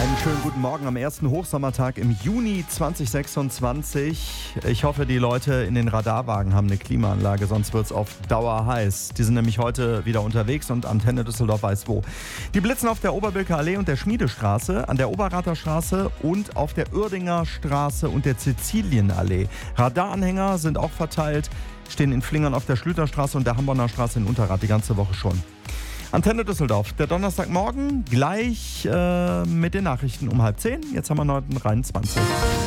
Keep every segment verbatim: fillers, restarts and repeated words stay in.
Einen schönen guten Morgen am ersten Hochsommertag im Juni zweitausendsechsundzwanzig. Ich hoffe, die Leute in den Radarwagen haben eine Klimaanlage, sonst wird es auf Dauer heiß. Die sind nämlich heute wieder unterwegs und Antenne Düsseldorf weiß wo. Die blitzen auf der Oberbilker Allee und der Schmiedestraße, an der Oberrather Straße und auf der Uerdinger Straße und der Sizilienallee. Radaranhänger sind auch verteilt, stehen in Flingern auf der Schlüterstraße und der Hamborner Straße in Unterrath die ganze Woche schon. Antenne Düsseldorf, der Donnerstagmorgen, gleich äh, mit den Nachrichten um halb zehn. Jetzt haben wir neun Uhr dreiundzwanzig.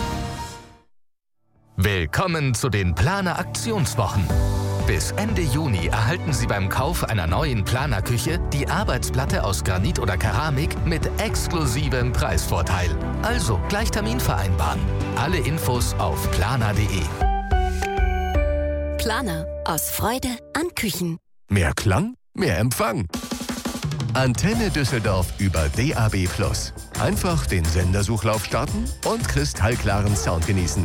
Willkommen zu den Planer Aktionswochen. Bis Ende Juni erhalten Sie beim Kauf einer neuen Planerküche die Arbeitsplatte aus Granit oder Keramik mit exklusivem Preisvorteil. Also gleich Termin vereinbaren. Alle Infos auf planer punkt de. Planer, aus Freude an Küchen. Mehr Klang, mehr Empfang. Antenne Düsseldorf über D A B plus. Einfach den Sendersuchlauf starten und kristallklaren Sound genießen.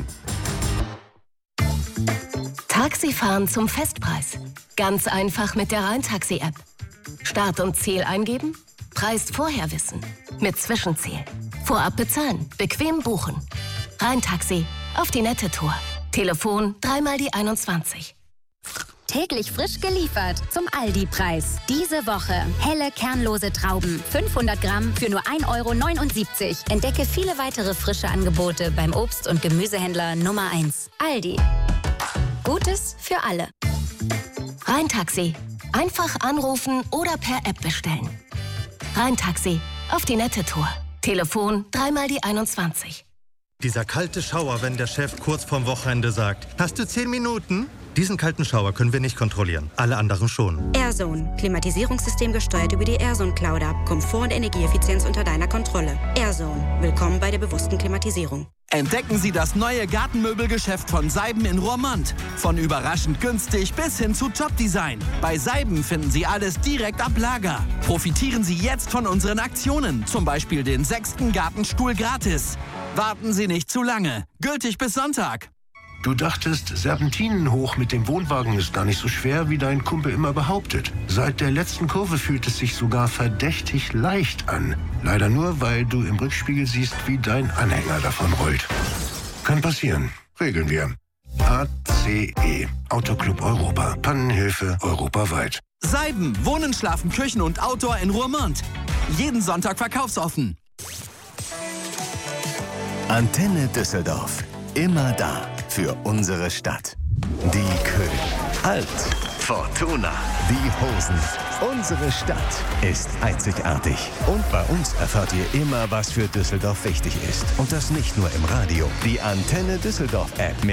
Taxifahren zum Festpreis. Ganz einfach mit der Rhein-Taxi-App. Start und Ziel eingeben, Preis vorher wissen. Mit Zwischenziel. Vorab bezahlen, bequem buchen. Rhein-Taxi, auf die nette Tour. Telefon dreimal die einundzwanzig. Täglich frisch geliefert zum Aldi-Preis. Diese Woche helle, kernlose Trauben. fünfhundert Gramm für nur ein Euro neunundsiebzig. Entdecke viele weitere frische Angebote beim Obst- und Gemüsehändler Nummer eins. Aldi. Gutes für alle. Rhein-Taxi. Einfach anrufen oder per App bestellen. Rhein-Taxi. Auf die nette Tour. Telefon dreimal die einundzwanzig. Dieser kalte Schauer, wenn der Chef kurz vorm Wochenende sagt, hast du zehn Minuten? Diesen kalten Schauer können wir nicht kontrollieren. Alle anderen schon. AirZone. Klimatisierungssystem gesteuert über die AirZone Cloud App. Komfort und Energieeffizienz unter deiner Kontrolle. AirZone. Willkommen bei der bewussten Klimatisierung. Entdecken Sie das neue Gartenmöbelgeschäft von Seiben in Roermond. Von überraschend günstig bis hin zu Top-Design. Bei Seiben finden Sie alles direkt ab Lager. Profitieren Sie jetzt von unseren Aktionen. Zum Beispiel den sechsten Gartenstuhl gratis. Warten Sie nicht zu lange. Gültig bis Sonntag. Du dachtest, Serpentinen hoch mit dem Wohnwagen ist gar nicht so schwer, wie dein Kumpel immer behauptet. Seit der letzten Kurve fühlt es sich sogar verdächtig leicht an. Leider nur, weil du im Rückspiegel siehst, wie dein Anhänger davon rollt. Kann passieren. Regeln wir. A C E. Autoclub Europa. Pannenhilfe europaweit. Seiben, Wohnen, Schlafen, Küchen und Outdoor in Roermond. Jeden Sonntag verkaufsoffen. Antenne Düsseldorf. Immer da für unsere Stadt. Die Köln. Halt. Fortuna. Die Hosen. Unsere Stadt ist einzigartig. Und bei uns erfahrt ihr immer, was für Düsseldorf wichtig ist. Und das nicht nur im Radio. Die Antenne Düsseldorf App mit